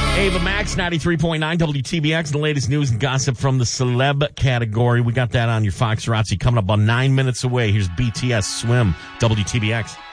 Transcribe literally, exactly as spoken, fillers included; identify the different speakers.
Speaker 1: Ava Max, ninety-three point nine W T B X, the latest news and gossip from the celeb category. We got that on your Fox Razzi coming up about nine minutes away. Here's B T S Swim, W T B X.